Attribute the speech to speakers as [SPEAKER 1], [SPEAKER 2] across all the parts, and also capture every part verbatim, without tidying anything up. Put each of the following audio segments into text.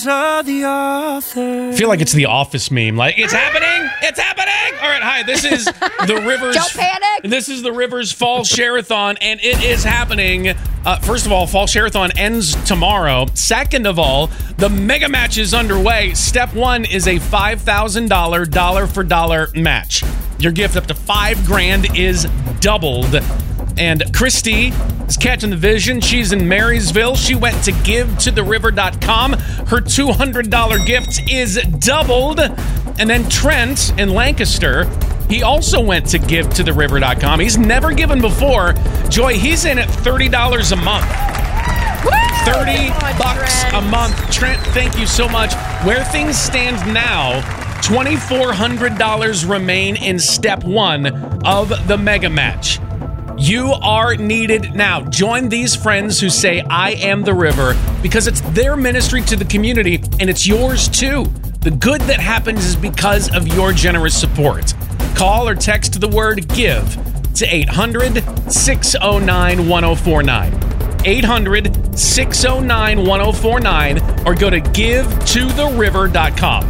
[SPEAKER 1] I feel like it's the Office meme. Like, it's happening! It's happening! All right, hi, this is the Rivers...
[SPEAKER 2] Don't panic!
[SPEAKER 1] This is the Rivers Fall Share-a-thon, and it is happening. Uh, first of all, Fall Share-a-thon ends tomorrow. Second of all, the mega match is underway. Step one is a five thousand dollars dollar-for-dollar match. Your gift up to five grand is doubled. And Christy is catching the vision. She's in Marysville. She went to give to the river dot com. Her two hundred dollars gift is doubled. And then Trent in Lancaster, he also went to give to the river dot com. He's never given before. Joy, he's in at thirty dollars a month.
[SPEAKER 2] Woo!
[SPEAKER 1] thirty
[SPEAKER 2] on,
[SPEAKER 1] bucks
[SPEAKER 2] Trent.
[SPEAKER 1] a month. Trent, thank you so much. Where things stand now, two thousand four hundred dollars remain in step one of the mega match. You are needed now. Join these friends who say, I am the river, because it's their ministry to the community, and it's yours too. The good that happens is because of your generous support. Call or text the word GIVE to eight hundred, six oh nine, one oh four nine. eight hundred, six oh nine, one oh four nine, or go to give to the river dot com.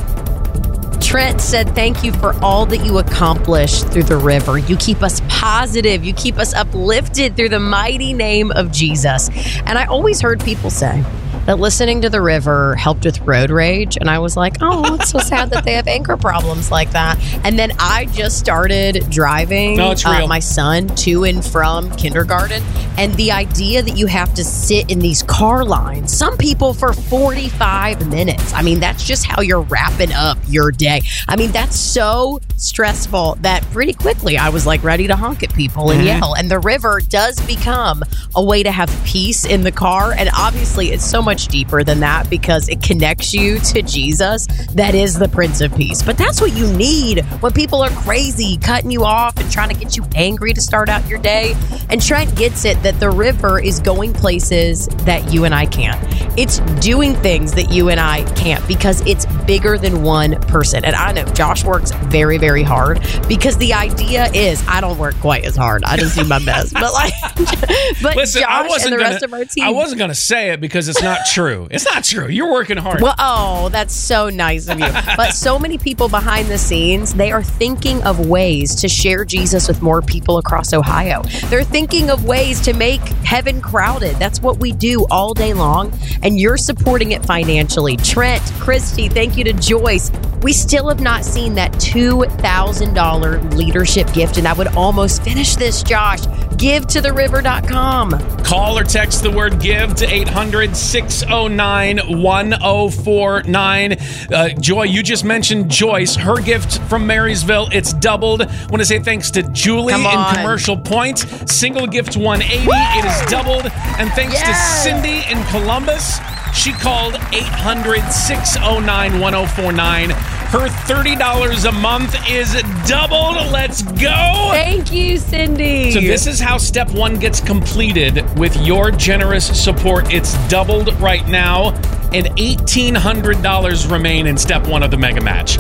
[SPEAKER 2] Trent said, thank you for all that you accomplish through the river. You keep us positive. You keep us uplifted through the mighty name of Jesus. And I always heard people say that listening to the river helped with road rage. And I was like, oh, it's so sad that they have anger problems like that. And then I just started driving
[SPEAKER 1] no, it's real.
[SPEAKER 2] Uh, my son to and from kindergarten. And the idea that you have to sit in these car lines, some people for forty-five minutes. I mean, that's just how you're wrapping up your day. I mean, that's so stressful that pretty quickly I was like ready to honk at people and
[SPEAKER 1] Mm-hmm.
[SPEAKER 2] yell. And the river does become a way to have peace in the car. And obviously it's so much deeper than that because it connects you to Jesus. That is the Prince of Peace. But that's what you need when people are crazy, cutting you off and trying to get you angry to start out your day. And Trent gets it that the river is going places that you and I can't. It's doing things that you and I can't because it's bigger than one person. And I know Josh works very, very hard because the idea is I don't work quite as hard. I just do my best. But like, but
[SPEAKER 1] Listen,
[SPEAKER 2] Josh
[SPEAKER 1] I wasn't
[SPEAKER 2] and the
[SPEAKER 1] gonna,
[SPEAKER 2] rest of our team.
[SPEAKER 1] I wasn't going to say it because it's not true. It's not true. You're working hard.
[SPEAKER 2] Well, oh, that's so nice of you. But so many people behind the scenes, they are thinking of ways to share Jesus with more people across Ohio. They're thinking of ways to make heaven crowded. That's what we do all day long. And you're supporting it financially. Trent, Christy, thank you to Joyce. We still have not seen that two thousand dollars leadership gift. And I would almost finish this, Josh. give to the river dot com.
[SPEAKER 1] Call or text the word GIVE to eight hundred, six oh nine, one oh four nine. Uh, Joy, you just mentioned Joyce. Her gift from Marysville, it's doubled. I want to say thanks to Julie
[SPEAKER 2] Come
[SPEAKER 1] in
[SPEAKER 2] on.
[SPEAKER 1] Commercial Point. Single gift one eighty. It is doubled. And thanks
[SPEAKER 2] Yes.
[SPEAKER 1] to Cindy in Columbus. She called eight hundred, six oh nine, one oh four nine. Her thirty dollars a month is doubled. Let's go.
[SPEAKER 2] Thank you, Cindy.
[SPEAKER 1] So this is how step one gets completed with your generous support. It's doubled right now, and eighteen hundred dollars remain in step one of the mega match.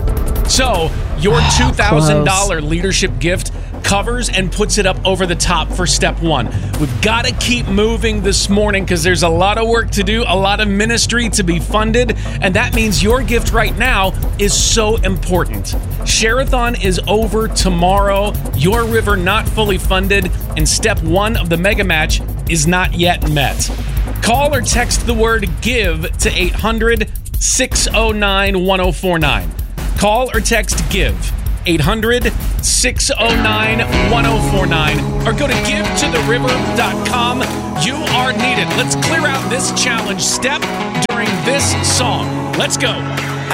[SPEAKER 1] So your two thousand dollars leadership gift covers and puts it up over the top for step one. We've got to keep moving this morning because there's a lot of work to do, a lot of ministry to be funded, and that means your gift right now is so important. Share-a-thon is over tomorrow. Your river not fully funded, and step one of the mega match is not yet met. Call or text the word GIVE to eight hundred, six oh nine, one oh four nine. Call or text GIVE. eight hundred, six oh nine, one oh four nine, or go to give to the river dot com. You are needed. Let's clear out this challenge step during this song. Let's go.